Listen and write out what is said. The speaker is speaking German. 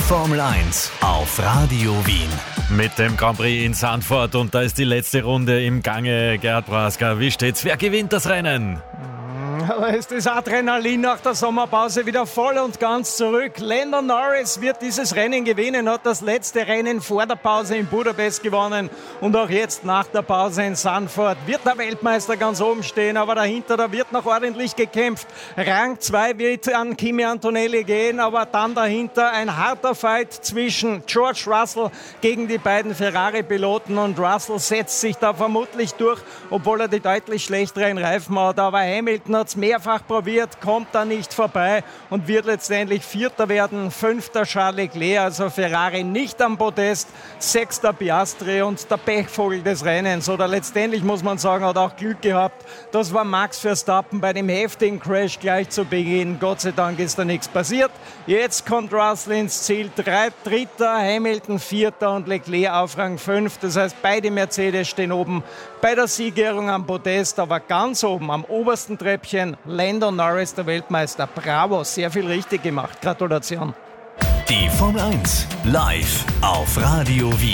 Formel 1 auf Radio Wien. Mit dem Grand Prix in Zandvoort und da ist die letzte Runde im Gange. Gerhard Brasker, wie steht's? Wer gewinnt das Rennen? Da ist das Adrenalin nach der Sommerpause wieder voll und ganz zurück. Lando Norris wird dieses Rennen gewinnen, hat das letzte Rennen vor der Pause in Budapest gewonnen und auch jetzt nach der Pause in Zandvoort wird der Weltmeister ganz oben stehen, aber dahinter, da wird noch ordentlich gekämpft. Rang 2 wird an Kimi Antonelli gehen, aber dann dahinter ein harter Fight zwischen George Russell gegen die beiden Ferrari-Piloten und Russell setzt sich da vermutlich durch, obwohl er die deutlich schlechteren Reifen hat, aber Hamilton hat mehrfach probiert, kommt da nicht vorbei und wird letztendlich Vierter werden. Fünfter Charles Leclerc, also Ferrari nicht am Podest. Sechster Piastri und der Pechvogel des Rennens. Oder letztendlich muss man sagen, hat auch Glück gehabt. Das war Max Verstappen bei dem heftigen Crash gleich zu Beginn. Gott sei Dank ist da nichts passiert. Jetzt kommt Russell ins Ziel. Dritter, Hamilton Vierter und Leclerc auf Rang 5. Das heißt, beide Mercedes stehen oben bei der Siegerehrung am Podest, aber ganz oben am obersten Treppchen Lando Norris, der Weltmeister. Bravo, sehr viel richtig gemacht. Gratulation. Die Formel 1 live auf Radio Wien.